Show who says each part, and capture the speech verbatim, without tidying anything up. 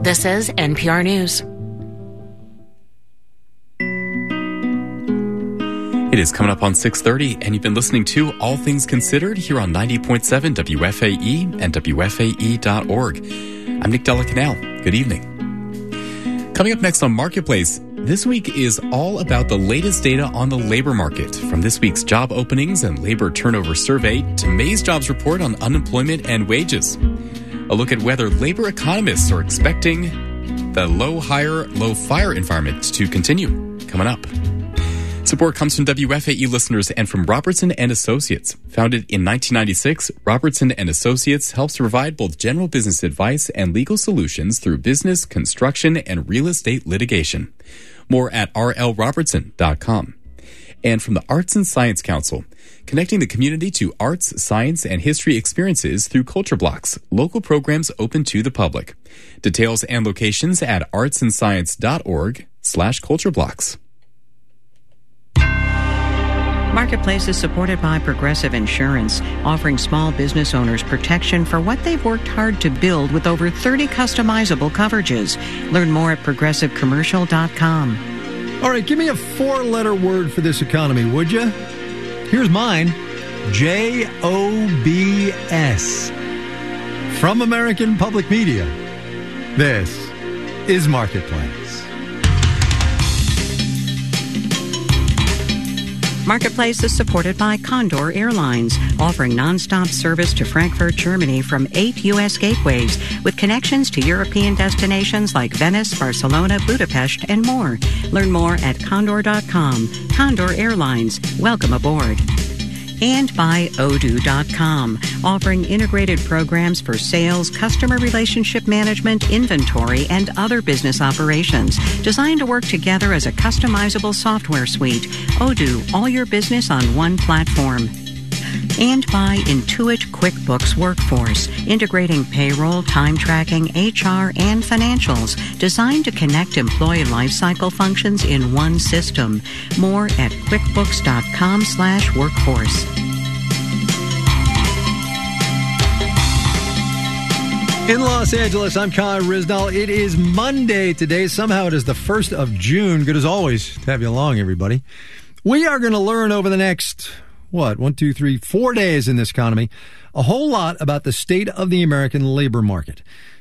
Speaker 1: This is N P R News.
Speaker 2: It is coming up on six thirty, and you've been listening to All Things Considered here on ninety point seven W F A E and W F A E dot org. I'm Nick Delacanal. Good evening. Coming up next on Marketplace, this week is all about the latest data on the labor market, from this week's job openings and labor turnover survey to May's jobs report on unemployment and wages. A look at whether labor economists are expecting the low hire, low fire environment to continue. Coming up. Support comes from W F A E listeners and from Robertson and Associates. Founded in nineteen ninety-six, Robertson and Associates helps to provide both general business advice and legal solutions through business, construction, and real estate litigation. More at r l robertson dot com. And from the Arts and Science Council, connecting the community to arts, science, and history experiences through Culture Blocks, local programs open to the public. Details and locations at arts and science dot org slash culture blocks.
Speaker 3: Marketplace is supported by Progressive Insurance, offering small business owners protection for what they've worked hard to build with over thirty customizable coverages. Learn more at progressive commercial dot com.
Speaker 4: All right, give me a four-letter word for this economy, would you? Here's mine, J O B S. From American Public Media, this is Marketplace.
Speaker 3: Marketplace is supported by Condor Airlines, offering nonstop service to Frankfurt, Germany from eight U S gateways, with connections to European destinations like Venice, Barcelona, Budapest, and more. Learn more at condor dot com. Condor Airlines, welcome aboard. And by odoo dot com, offering integrated programs for sales, customer relationship management, inventory, and other business operations, designed to work together as a customizable software suite. Odoo, all your business on one platform. And by Intuit QuickBooks Workforce, integrating payroll, time tracking, H R, and financials, designed to connect employee lifecycle functions in one system. More at quickbooks dot com slash workforce.
Speaker 4: In Los Angeles, I'm Kai Rizdal. It is Monday today. Somehow it is the first of June. Good as always to have you along, everybody. We are going to learn over the next... what, one, two, three, four days in this economy, a whole lot about the state of the American labor market.